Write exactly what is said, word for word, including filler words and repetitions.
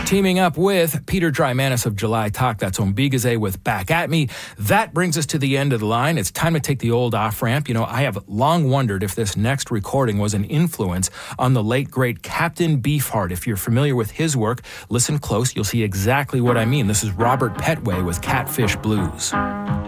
teaming up with Peter Drymanis of July Talk. That's Ombigaze with Back at Me. That brings us to the end of the line. It's time to take the old off-ramp. You know, I have long wondered if this next recording was an influence on the late, great Captain Beefheart. If you're familiar with his work, listen close. You'll see exactly what I mean. This is Robert Petway with Catfish Blues.